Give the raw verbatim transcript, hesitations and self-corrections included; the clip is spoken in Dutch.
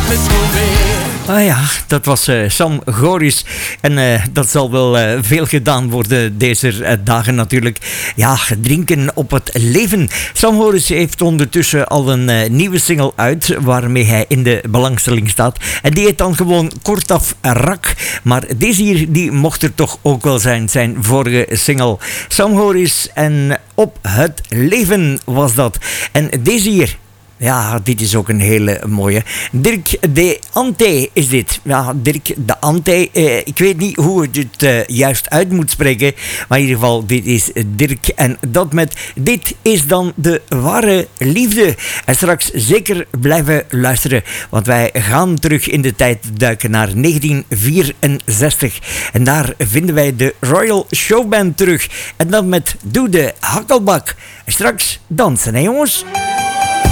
me trouver. Ah ja, dat was uh, Sam Goris. En uh, dat zal wel uh, veel gedaan worden deze uh, dagen natuurlijk. Ja, drinken op het leven. Sam Goris heeft ondertussen al een uh, nieuwe single uit, waarmee hij in de belangstelling staat. En die heet dan gewoon kortaf Rak. Maar deze hier, die mocht er toch ook wel zijn, zijn vorige single. Sam Goris en Op het leven was dat. En deze hier... Ja, dit is ook een hele mooie. Dirk de Ante is dit. Ja, Dirk de Ante. Eh, ik weet niet hoe je het uh, juist uit moet spreken. Maar in ieder geval, dit is Dirk. En dat met Dit is dan de ware liefde. En straks zeker blijven luisteren. Want wij gaan terug in de tijd duiken naar negentien vierenzestig. En daar vinden wij de Royal Showband terug. En dan met Doe de Hakkelbak. En straks dansen, hè jongens?